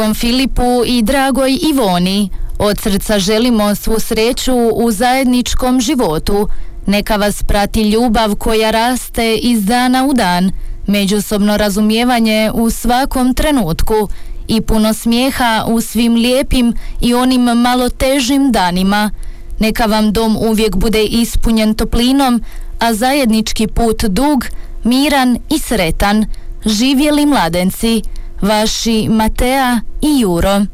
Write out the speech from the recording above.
Filipu i dragoj Ivoni. Od srca želimo svu sreću u zajedničkom životu. Neka vas prati ljubav koja raste iz dana u dan, međusobno razumijevanje u svakom trenutku i puno smijeha u svim lijepim i onim malo težim danima. Neka vam dom uvijek bude ispunjen toplinom, a zajednički put dug, miran i sretan. Živjeli mladenci, vaši Matea i Juro.